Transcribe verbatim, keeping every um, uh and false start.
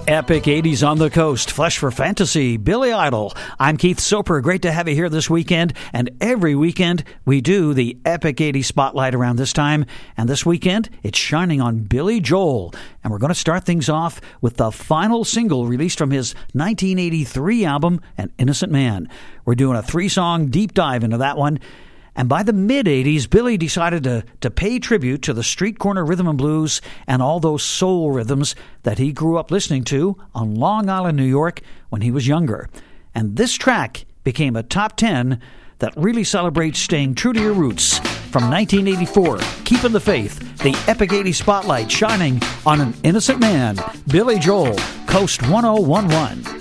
Epic eighties on the Coast, Flesh for Fantasy, Billy Idol. I'm Keith Soper. Great to have you here this weekend. And every weekend, we do the Epic eighties Spotlight around this time. And this weekend, it's shining on Billy Joel. And we're going to start things off with the final single released from his nineteen eighty-three album, An Innocent Man. We're doing a three-song deep dive into that one. And by the mid-eighties, Billy decided to, to pay tribute to the street corner rhythm and blues and all those soul rhythms that he grew up listening to on Long Island, New York when he was younger. And this track became a top ten that really celebrates staying true to your roots. From nineteen eighty-four, Keeping the Faith, the Epic eighties Spotlight shining on An Innocent Man, Billy Joel, Coast one oh one one.